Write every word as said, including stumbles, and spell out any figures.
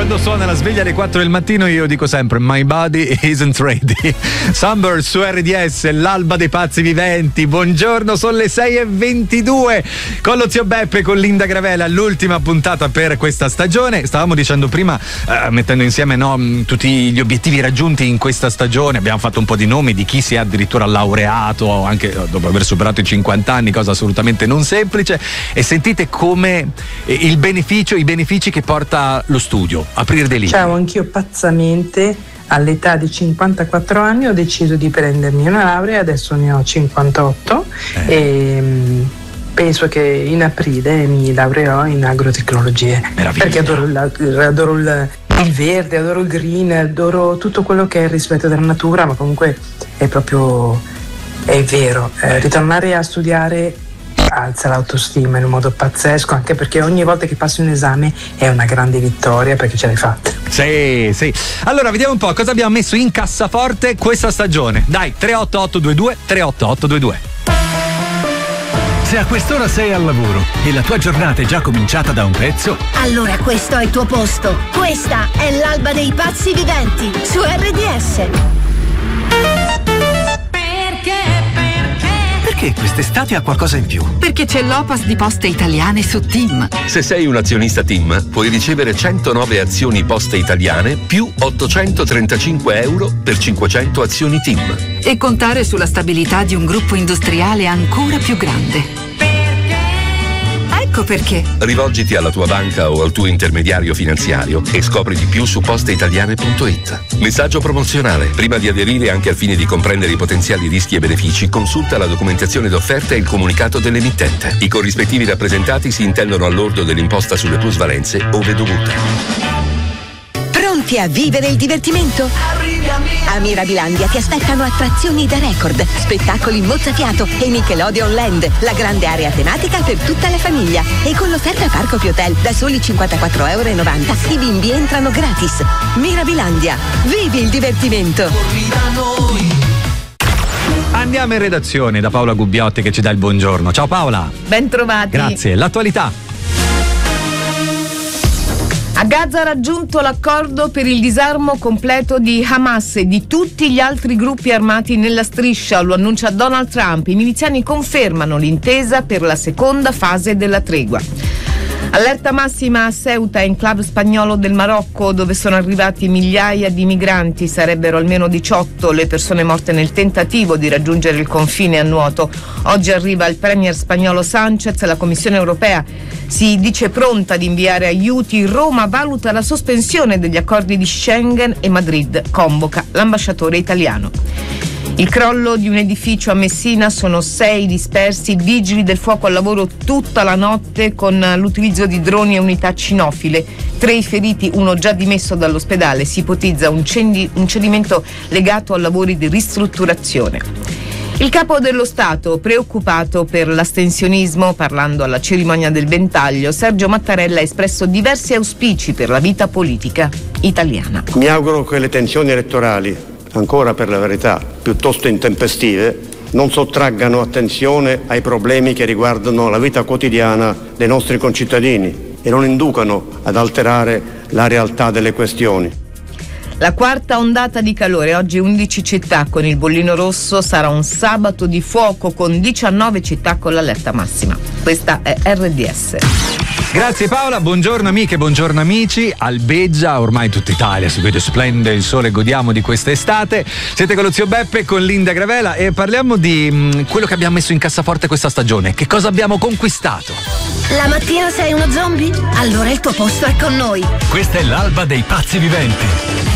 Quando suona la sveglia alle quattro del mattino io dico sempre my body isn't ready. Sunburst su R D S, l'alba dei pazzi viventi. Buongiorno, sono le sei e ventidue con lo zio Beppe, con Linda Gravella, l'ultima puntata per questa stagione. Stavamo dicendo prima, eh, mettendo insieme no, tutti gli obiettivi raggiunti in questa stagione, abbiamo fatto un po' di nomi di chi si è addirittura laureato anche dopo aver superato i cinquanta anni, cosa assolutamente non semplice, e sentite come il beneficio, i benefici che porta lo studio, aprire dei libri. Ciao, anch'io pazzamente all'età di cinquantaquattro anni ho deciso di prendermi una laurea, adesso ne ho cinquantotto eh. e penso che in aprile mi laureerò in agrotecnologie. Meraviglia. Perché adoro, la, adoro il, il verde, adoro il green, adoro tutto quello che è il rispetto della natura, ma comunque è proprio, è vero, eh, ritornare a studiare alza l'autostima in un modo pazzesco, anche perché ogni volta che passi un esame è una grande vittoria perché ce l'hai fatta. Sì, sì. Allora vediamo un po' cosa abbiamo messo in cassaforte questa stagione. Dai, tre otto otto due due tre otto otto due due. Se a quest'ora sei al lavoro e la tua giornata è già cominciata da un pezzo, allora questo è il tuo posto. Questa è l'alba dei pazzi viventi su R D S. Perché quest'estate ha qualcosa in più? Perché c'è l'Opas di Poste Italiane su TIM. Se sei un azionista TIM, puoi ricevere centonove azioni Poste Italiane più ottocentotrentacinque euro per cinquecento azioni TIM. E contare sulla stabilità di un gruppo industriale ancora più grande. Ecco perché. Rivolgiti alla tua banca o al tuo intermediario finanziario e scopri di più su posteitaliane punto it. Messaggio promozionale. Prima di aderire, anche al fine di comprendere i potenziali rischi e benefici, consulta la documentazione d'offerta e il comunicato dell'emittente. I corrispettivi rappresentati si intendono al lordo dell'imposta sulle plusvalenze ove dovuta. Pronti a vivere il divertimento? A Mirabilandia ti aspettano attrazioni da record, spettacoli mozzafiato e Nickelodeon Land, la grande area tematica per tutta la famiglia. E con l'offerta Parco Più Hotel da soli cinquantaquattro euro e novanta i bimbi entrano gratis. Mirabilandia, vivi il divertimento. Andiamo in redazione da Paola Gubbiotti che ci dà il buongiorno. Ciao Paola. Ben trovati. Grazie. L'attualità. A Gaza ha raggiunto l'accordo per il disarmo completo di Hamas e di tutti gli altri gruppi armati nella striscia, lo annuncia Donald Trump. I miliziani confermano l'intesa per la seconda fase della tregua. Allerta massima a Ceuta, enclave spagnolo del Marocco, dove sono arrivati migliaia di migranti. Sarebbero almeno diciotto le persone morte nel tentativo di raggiungere il confine a nuoto. Oggi arriva il premier spagnolo Sánchez. La Commissione europea si dice pronta ad inviare aiuti. Roma valuta la sospensione degli accordi di Schengen e Madrid convoca l'ambasciatore italiano. Il crollo di un edificio a Messina, sono sei dispersi, vigili del fuoco al lavoro tutta la notte con l'utilizzo di droni e unità cinofile. Tre i feriti, uno già dimesso dall'ospedale. Si ipotizza un, cendi, un cedimento legato a lavori di ristrutturazione. Il capo dello Stato, preoccupato per l'astensionismo, parlando alla cerimonia del Ventaglio, Sergio Mattarella ha espresso diversi auspici per la vita politica italiana. Mi auguro che le tensioni elettorali, ancora per la verità piuttosto intempestive, non sottraggano attenzione ai problemi che riguardano la vita quotidiana dei nostri concittadini e non inducano ad alterare la realtà delle questioni. La quarta ondata di calore, oggi undici città con il bollino rosso, sarà un sabato di fuoco con diciannove città con l'allerta massima. Questa è R D S. Grazie Paola, buongiorno amiche, buongiorno amici. Albeggia ormai tutta Italia, si vede splende il sole, godiamo di questa estate. Siete con lo zio Beppe, con Linda Gravella e parliamo di mh, quello che abbiamo messo in cassaforte questa stagione. Che cosa abbiamo conquistato? La mattina sei uno zombie? Allora il tuo posto è con noi. Questa è l'alba dei pazzi viventi.